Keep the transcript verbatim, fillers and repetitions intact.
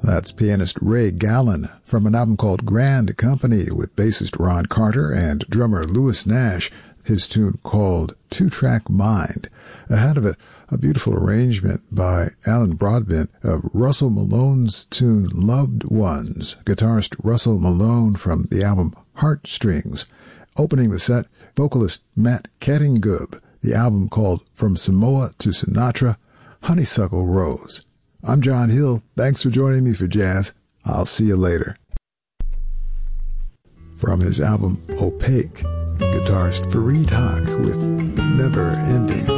That's pianist Ray Gallen from an album called Grand Company with bassist Ron Carter and drummer Louis Nash, his tune called Two-Track Mind. Ahead of it, a beautiful arrangement by Alan Broadbent of Russell Malone's tune Loved Ones, guitarist Russell Malone from the album Heartstrings. Opening the set, vocalist Matt Kettingub, the album called From Samoa to Sinatra, Honeysuckle Rose. I'm John Hill. Thanks for joining me for Jazz. I'll see you later. From his album Opaque, guitarist Fareed Haq with Never Ending.